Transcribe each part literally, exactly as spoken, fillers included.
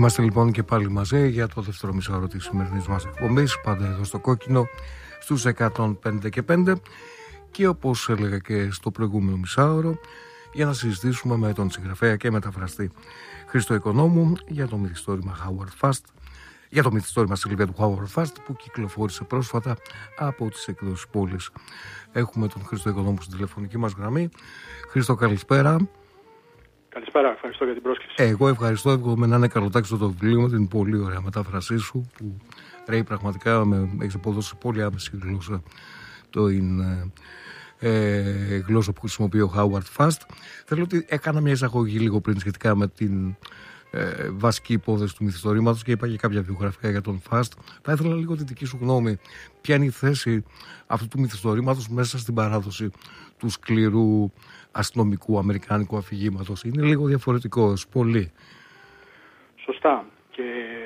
Είμαστε λοιπόν και πάλι μαζί για το δεύτερο μισάωρο της σημερινής μας εκπομπής, πάντα εδώ στο Κόκκινο, στους εκατόν πέντε και πέντε, και όπως έλεγα και στο προηγούμενο μισάωρο, για να συζητήσουμε με τον συγγραφέα και μεταφραστή Χρήστο Οικονόμου για το μυθιστόρημα Howard Fast, για το μυθιστόρημα Σίλβια του Howard Fast που κυκλοφόρησε πρόσφατα από τις εκδόσεις Πόλης. Έχουμε τον Χρήστο Οικονόμου στην τηλεφωνική μας γραμμή. Χρήστο, καλησπέρα. Καλησπέρα, ευχαριστώ για την πρόσκληση. Εγώ ευχαριστώ, εύχομαι να είναι καλοτάξιο το βιβλίο με την πολύ ωραία μετάφρασή σου που ρέει πραγματικά, με, έχεις αποδώσει πολύ άμεση γλώσσα, το είναι ε, γλώσσα που χρησιμοποιεί ο Howard Fast. Θέλω ότι έκανα μια εισαγωγή λίγο πριν σχετικά με την ε, βασική υπόθεση του μυθιστορήματος και είπα και κάποια βιογραφικά για τον Fast. Θα ήθελα λίγο τη δική σου γνώμη. Ποια είναι η θέση αυτού του μυθιστορήματος μέσα στην παράδοση του σκληρού αστυνομικού αμερικάνικου αφηγήματος? Είναι λίγο διαφορετικός, πολύ. Σωστά. Και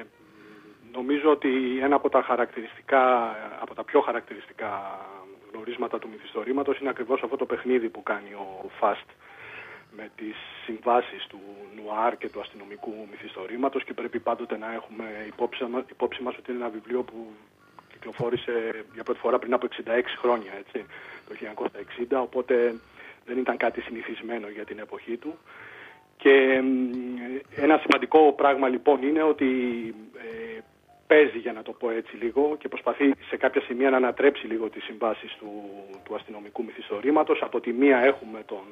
νομίζω ότι ένα από τα χαρακτηριστικά, από τα πιο χαρακτηριστικά γνωρίσματα του μυθιστορήματος είναι ακριβώς αυτό το παιχνίδι που κάνει ο Fast με τις συμβάσεις του νουάρ και του αστυνομικού μυθιστορήματος, και πρέπει πάντοτε να έχουμε υπόψη, υπόψη μας ότι είναι ένα βιβλίο που κυκλοφόρησε για πρώτη φορά πριν από εξήντα έξι χρόνια, έτσι, το χίλια εννιακόσια εξήντα, οπότε δεν ήταν κάτι συνηθισμένο για την εποχή του. Και ένα σημαντικό πράγμα λοιπόν είναι ότι ε, παίζει, για να το πω έτσι λίγο, και προσπαθεί σε κάποια σημεία να ανατρέψει λίγο τις συμβάσεις του, του αστυνομικού μυθιστορήματος. Από τη μία έχουμε τον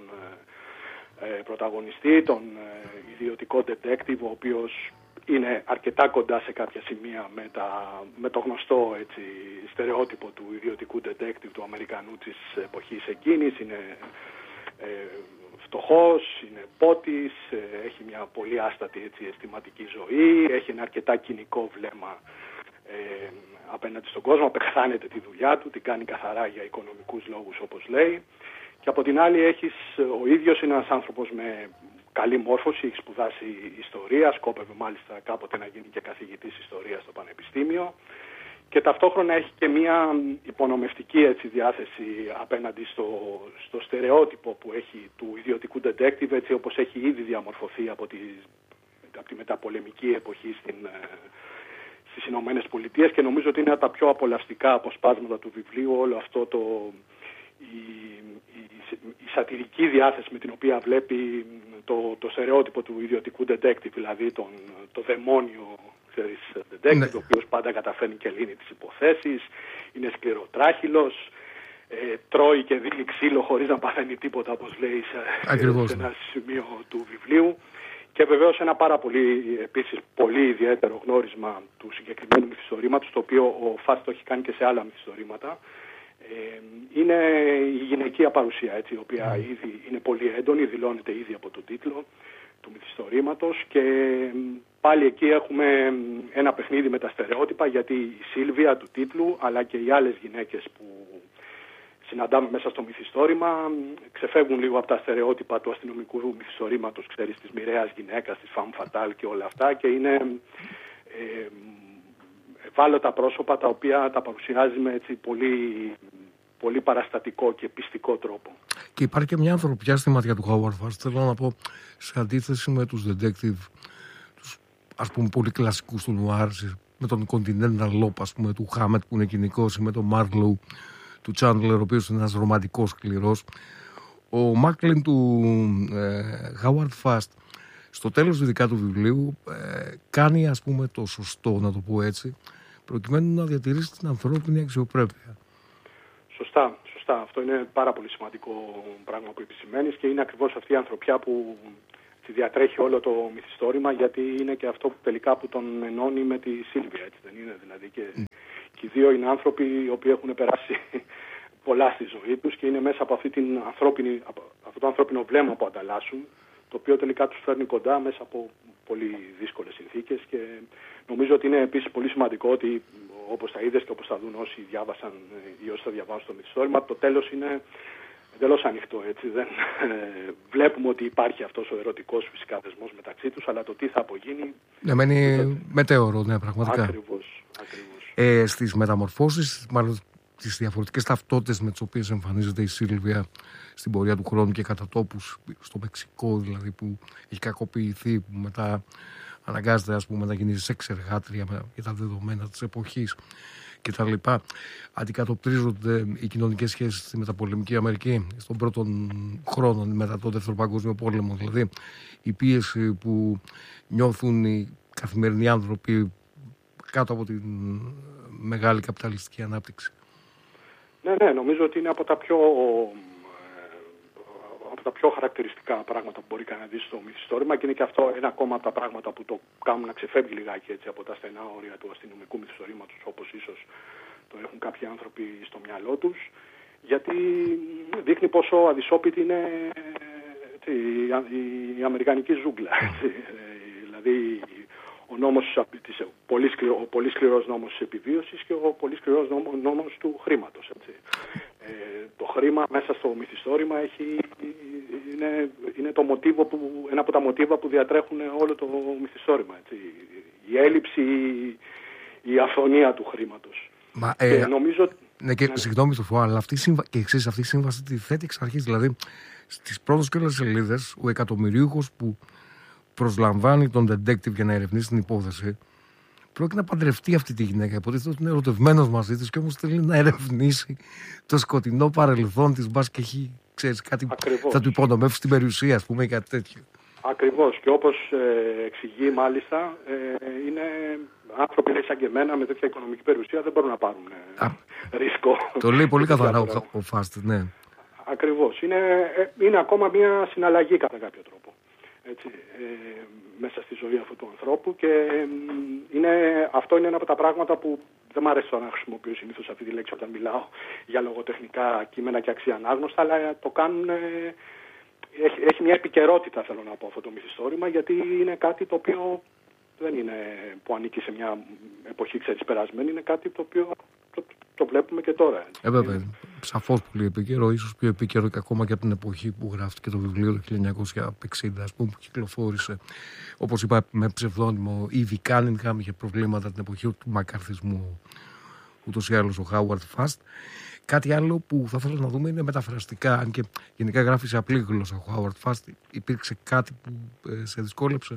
ε, πρωταγωνιστή, τον ε, ιδιωτικό detective, ο οποίος είναι αρκετά κοντά σε κάποια σημεία με, τα, με το γνωστό, έτσι, στερεότυπο του ιδιωτικού detective του Αμερικανού της εποχής εκείνης. Είναι ε, φτωχός, είναι πότης, ε, έχει μια πολύ άστατη, έτσι, αισθηματική ζωή, έχει ένα αρκετά κοινικό βλέμμα ε, απέναντι στον κόσμο, απεχθάνεται τη δουλειά του, την κάνει καθαρά για οικονομικούς λόγους, όπως λέει. Και από την άλλη έχεις, ο ίδιος είναι ένας άνθρωπος με καλή μόρφωση, έχει σπουδάσει ιστορία, σκόπευε μάλιστα κάποτε να γίνει και καθηγητής ιστορίας στο πανεπιστήμιο, και ταυτόχρονα έχει και μια υπονομευτική, έτσι, διάθεση απέναντι στο, στο στερεότυπο που έχει του ιδιωτικού detective, έτσι όπως έχει ήδη διαμορφωθεί από τη, από τη μεταπολεμική εποχή στην, στις Ηνωμένες Πολιτείες, και νομίζω ότι είναι από τα πιο απολαυστικά αποσπάσματα του βιβλίου όλο αυτό το... Η, η, η σατυρική διάθεση με την οποία βλέπει το, το στερεότυπο του ιδιωτικού detective, δηλαδή τον, το δαιμόνιο, ξέρεις, detective, ναι, ο οποίος πάντα καταφέρνει και λύνει τις υποθέσεις, είναι σκληροτράχυλος, ε, τρώει και δίνει ξύλο χωρίς να παθαίνει τίποτα, όπως λέει σε, σε ένα σημείο του βιβλίου. Και βεβαίως ένα πάρα πολύ, επίσης, πολύ ιδιαίτερο γνώρισμα του συγκεκριμένου μυθιστορήματος, το οποίο ο Fast το έχει κάνει και σε άλλα μυθιστορήματα. Ε, είναι η γυναικεία παρουσία, έτσι, η οποία ήδη είναι πολύ έντονη, δηλώνεται ήδη από τον τίτλο του μυθιστορήματος, και πάλι εκεί έχουμε ένα παιχνίδι με τα στερεότυπα, γιατί η Σίλβια του τίτλου αλλά και οι άλλες γυναίκες που συναντάμε μέσα στο μυθιστόρημα ξεφεύγουν λίγο από τα στερεότυπα του αστυνομικού μυθιστορήματος, ξέρεις, της μοιραίας γυναίκας, της femme fatale και όλα αυτά, και είναι ε, ευάλωτα πρόσωπα τα οποία τα παρουσιάζει με, έτσι, πολύ, πολύ παραστατικό και πιστικό τρόπο. Και υπάρχει και μια ανθρωπιά στη ματιά του Howard Fast, θέλω να πω, σε αντίθεση με τους detective, τους, ας πούμε, πολύ κλασικούς του νουάρ, με τον Continental Lop, ας πούμε, του Hammett που είναι κοινικός, ή με τον Marlowe του Chandler, ο οποίος είναι ένας ρομαντικός σκληρός. Ο Macklin του ε, Howard Fast, στο τέλος ειδικά του βιβλίου, ε, κάνει, ας πούμε, το σωστό, να το πω έτσι, προκειμένου να διατηρήσει την ανθρώπινη αξιοπρέπεια. Σωστά, σωστά. Αυτό είναι πάρα πολύ σημαντικό πράγμα που επισημαίνεις, και είναι ακριβώς αυτή η ανθρωπιά που τη διατρέχει όλο το μυθιστόρημα, γιατί είναι και αυτό που τελικά που τον ενώνει με τη Σίλβια, έτσι δεν είναι? Δηλαδή και, mm. και οι δύο είναι άνθρωποι οι οποίοι έχουν περάσει πολλά στη ζωή τους, και είναι μέσα από, αυτή την ανθρώπινη, από αυτό το ανθρώπινο βλέμμα που ανταλλάσσουν, το οποίο τελικά τους φέρνει κοντά μέσα από πολύ δύσκολες συνθήκες. Και νομίζω ότι είναι επίσης πολύ σημαντικό ότι, όπως τα είδες και όπως θα δουν όσοι διάβασαν ή όσοι θα διαβάσουν το μυθιστόρημα, το τέλος είναι εντελώς ανοιχτό, έτσι. Δεν, ε, βλέπουμε ότι υπάρχει αυτός ο ερωτικός φυσικά δεσμός μεταξύ τους, αλλά το τι θα απογίνει... Ναι, μένει το... μετέωρο, ναι, πραγματικά. Ακριβώς, ακριβώς. Ε, στις μεταμορφώσεις, μάλλον τις διαφορετικές ταυτότητες με τις οποίες εμφανίζεται η Σίλβια στην πορεία του χρόνου και κατά τόπους, στο Μεξικό δηλαδή, που έχει κακοποιηθεί, που μετά αναγκάζεται, ας πούμε, να γίνει εξεργάτρια για τα δεδομένα της εποχής κτλ. Αντικατοπτρίζονται οι κοινωνικές σχέσεις στη μεταπολεμική Αμερική στον πρώτο χρόνο μετά το Δεύτερο Παγκόσμιο Πόλεμο. Δηλαδή η πίεση που νιώθουν οι καθημερινοί άνθρωποι κάτω από τη μεγάλη καπιταλιστική ανάπτυξη. Ναι, ναι, νομίζω ότι είναι από τα πιο, από τα πιο χαρακτηριστικά πράγματα που μπορεί κανένα να δει στο μυθιστόρημα και είναι και αυτό ένα ακόμα από τα πράγματα που το κάνουν να ξεφεύγει λιγάκι έτσι, από τα στενά όρια του αστυνομικού μυθιστορήματος, όπως ίσως το έχουν κάποιοι άνθρωποι στο μυαλό τους, γιατί δείχνει πόσο αδυσόπιτη είναι έτσι, η αμερικανική ζούγκλα. Έτσι. Δηλαδή ο, νόμος, ο, πολύ σκληρό, ο πολύ σκληρός νόμος της επιβίωσης και ο πολύ σκληρός νόμος, νόμος του χρήματος. Έτσι. Ε, το χρήμα μέσα στο μυθιστόρημα έχει, είναι, είναι το μοτίβο που, ένα από τα μοτίβα που διατρέχουν όλο το μυθιστόρημα. Έτσι. Η έλλειψη, η, η αφωνία του χρήματος. Μα, ε, και νομίζω, ναι, και ναι. Συγγνώμη το φω, αλλά αυτή, και εξής, αυτή η σύμβαση τη θέτει εξ αρχής. Δηλαδή, στις πρώτες και όλες σελίδες, ο εκατομμυρίουχος που προσλαμβάνει τον detective για να ερευνήσει την υπόθεση, πρόκειται να παντρευτεί αυτή τη γυναίκα. Υποτίθεται ότι είναι ερωτευμένος μαζί της και όμως θέλει να ερευνήσει το σκοτεινό παρελθόν της. Μπας και έχει, ξέρεις, κάτι που θα του υπονομεύσει στην περιουσία, ας πούμε, ή κάτι τέτοιο. Ακριβώς. Και όπως ε, εξηγεί μάλιστα, ε, είναι άνθρωποι σαν και εμένα με τέτοια οικονομική περιουσία δεν μπορούν να πάρουν ε, ρίσκο. Το λέει πολύ καθαρά ο, ο Φάστ, ναι. Ακριβώς. Είναι, ε, είναι ακόμα μια συναλλαγή κατά κάποιο τρόπο. Έτσι, ε, μέσα στη ζωή αυτού του ανθρώπου και ε, είναι, αυτό είναι ένα από τα πράγματα που δεν μου αρέσει να χρησιμοποιώ συνήθως αυτή τη λέξη όταν μιλάω για λογοτεχνικά κείμενα και αξιανάγνωστα, αλλά το κάνουν... Ε, Έχει, έχει μια επικαιρότητα, θέλω να πω, αυτό το μυθιστόρημα, γιατί είναι κάτι το οποίο δεν είναι που ανήκει σε μια εποχή, ξέρεις, περασμένη, είναι κάτι το οποίο το, το βλέπουμε και τώρα. Ε, βέβαια, σαφώς πολύ επίκαιρο, ίσως πιο επίκαιρο και ακόμα και από την εποχή που γράφτηκε το βιβλίο το χίλια εννιακόσια εξήντα, ας πούμε, που κυκλοφόρησε, όπως είπα, με ψευδόνυμο Ήβι Κάνιγχαμ, είχε προβλήματα την εποχή του μακαρθισμού, ούτως ή άλλως ο Χάουαρντ Φάστ. Κάτι άλλο που θα ήθελα να δούμε είναι μεταφραστικά. Αν και γενικά γράφει σε απλή γλώσσα ο Χάουαρντ Φάστ, υπήρξε κάτι που ε, σε δυσκόλεψε?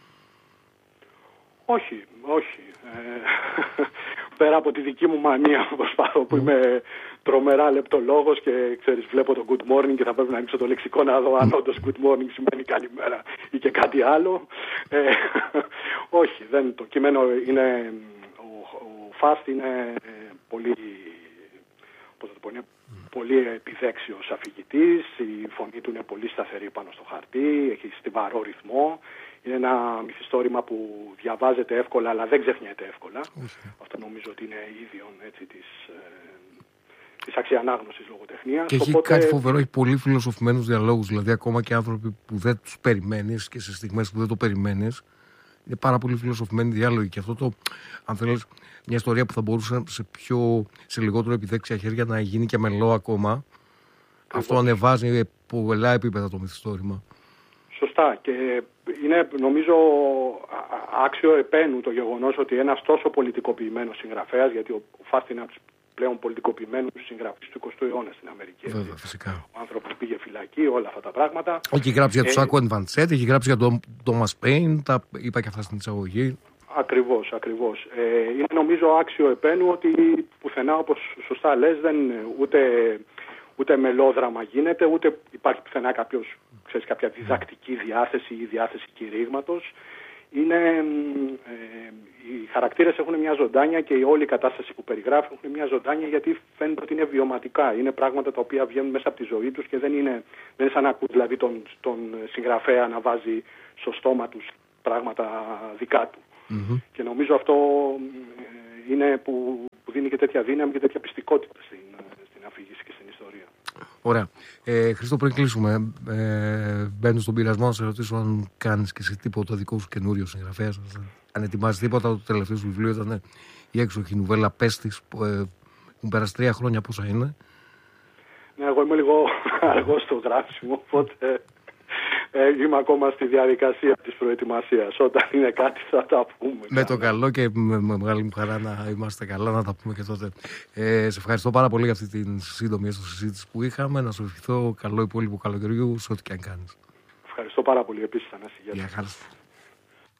Όχι, όχι. Ε, πέρα από τη δική μου μανία που προσπαθώ, που είμαι τρομερά λεπτολόγος και ξέρεις, βλέπω το good morning και θα πρέπει να ανοίξω το λεξικό να δω αν όντως good morning σημαίνει καλημέρα ή και κάτι άλλο. Ε, όχι, δεν, το κείμενο είναι... Ο, ο Φάστ είναι πολύ... Πώς θα το πω, είναι πολύ επιδέξιος αφηγητής, η φωνή του είναι πολύ σταθερή πάνω στο χαρτί, έχει στιβαρό ρυθμό. Είναι ένα μυθιστόρημα που διαβάζεται εύκολα, αλλά δεν ξεχνιέται εύκολα. Okay. Αυτό νομίζω ότι είναι ίδιον έτσι, της, ε, της αξιανάγνωσης λογοτεχνίας. Και έχει οπότε... κάτι φοβερό, έχει πολύ φιλοσοφημένους διαλόγους, δηλαδή ακόμα και άνθρωποι που δεν τους περιμένεις και σε στιγμές που δεν το περιμένεις. Είναι πάρα πολύ φιλοσοφημένοι διάλογοι και αυτό το, αν θέλεις, μια ιστορία που θα μπορούσε σε, πιο, σε λιγότερο επιδέξια χέρια να γίνει και μελό ακόμα. Ακριβώς. Αυτό ανεβάζει πολλά επίπεδα το μυθιστόρημα. Σωστά, και είναι νομίζω άξιο επένου το γεγονός ότι ένας τόσο πολιτικοποιημένος συγγραφέας, γιατί ο Φάστ είναι από τους πλέον πολιτικοποιημένους συγγραφείς του εικοστού αιώνα στην Αμερική. Βέβαια, φυσικά. Ο άνθρωπος πήγε φυλακή, όλα αυτά τα πράγματα. Έχει γράψει για τον Σάκο Ενβαντσέτ, έχει γράψει για τον Τόμας Πέιν, τα είπα και αυτά στην εισαγωγή. Ακριβώς, ακριβώς. Ε, είναι νομίζω άξιο επένου ότι πουθενά, όπως σωστά λες, δεν ούτε, ούτε μελόδραμα γίνεται, ούτε υπάρχει πουθενά κάποιος, ξέρεις, κάποια διδακτική διάθεση ή διάθεση κηρύγματος. Είναι, ε, οι χαρακτήρες έχουν μια ζωντάνια και η όλη η κατάσταση που περιγράφει έχουν μια ζωντάνια, γιατί φαίνεται ότι είναι βιωματικά. Είναι πράγματα τα οποία βγαίνουν μέσα από τη ζωή τους και δεν είναι, δεν είναι σαν να ακούς δηλαδή τον, τον συγγραφέα να βάζει στο στόμα τους πράγματα δικά του. Mm-hmm. Και νομίζω αυτό ε, είναι που, που δίνει και τέτοια δύναμη και τέτοια πιστικότητα στην, στην αφήγηση και στην ιστορία. Ωραία. Ε, Χρήστο, πριν κλείσουμε, ε, μπαίνω στον πειρασμό να σε ρωτήσω αν κάνεις και εσύ τίποτα δικό σου καινούριο συγγραφέα. Αν ετοιμάζεις τίποτα. Το τελευταίο σου βιβλίο ήταν η έξοχη νουβέλα Πέστης, που ε, έχουν περάσει τρία χρόνια. Πόσα είναι? Ναι, εγώ είμαι λίγο αργός στο γράψιμο, οπότε ε, είμαι ακόμα στη διαδικασία της προετοιμασίας. Όταν είναι κάτι θα τα πούμε. Με το καλό και με, με μεγάλη μου χαρά να είμαστε καλά, να τα πούμε και τότε. Ε, σε ευχαριστώ πάρα πολύ για αυτή την σύντομη συζήτηση που είχαμε. Να σου ευχηθώ καλό υπόλοιπο καλοκαιριού σε ό,τι και αν κάνεις. Ευχαριστώ πάρα πολύ επίσης, Ανάση. Γεια χαρά.